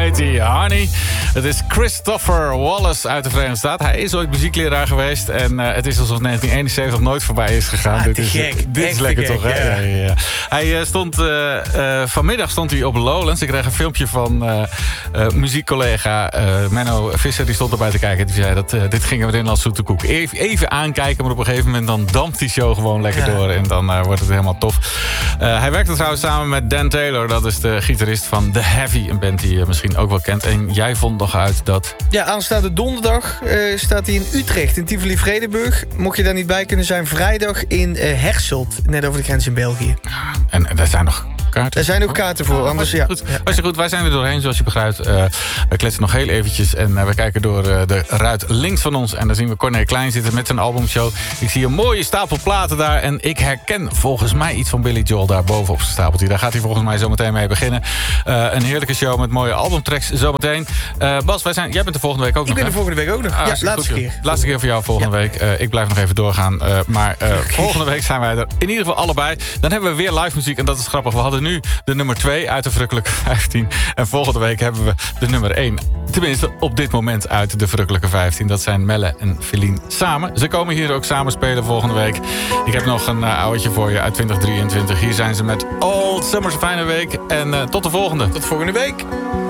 heet hij, Honey. Het is Christopher Wallace uit de Verenigde Staten. Hij is ooit muziekleraar geweest. En het is alsof 1971 nooit voorbij is gegaan. Ah, dit is lekker toch, hè? Ja. Hij stond... vanmiddag stond hij op Lowlands. Ik kreeg een filmpje van muziekcollega Menno Visser. Die stond erbij te kijken. Die zei dat dit ging erin als zoete koek. Even aankijken, maar op een gegeven moment dan dampt die show gewoon lekker door. En dan wordt het helemaal tof. Hij werkte trouwens samen met Dan Taylor. Dat is de gitarist van The Heavy. Een band die je misschien ook wel kent. En jij vond nog uit dat... Ja, aanstaande donderdag staat hij in Utrecht, in Tivoli-Vredenburg. Mocht je daar niet bij kunnen zijn, vrijdag in Herselt. Net over de grens in België. En daar zijn nog kaarten? Er zijn nog kaarten voor, anders ja. Goed, wij zijn er doorheen, zoals je begrijpt. We kletsen nog heel eventjes en we kijken door de ruit links van ons. En dan zien we Corné Klein zitten met zijn albumshow. Ik zie een mooie stapel platen daar. En ik herken volgens mij iets van Billy Joel daar bovenop zijn stapeltje. Daar gaat hij volgens mij zo meteen mee beginnen. Een heerlijke show met mooie albumtracks zometeen. Bas, jij bent er volgende week ook nog. Ik ben er volgende week ook nog. Ja, laatste keer. Laatste keer voor jou volgende week. Ik blijf nog even doorgaan. Maar volgende week zijn wij er in ieder geval allebei. Dan hebben we weer live muziek en dat is grappig. We hadden nu de nummer 2 uit de Verrukkelijke 15. En volgende week hebben we de nummer 1. Tenminste, op dit moment uit de Verrukkelijke 15. Dat zijn Melle en Feline samen. Ze komen hier ook samen spelen volgende week. Ik heb nog een ouwtje voor je uit 2023. Hier zijn ze met Old Summer's Fijne Week. En tot de volgende. Tot volgende week.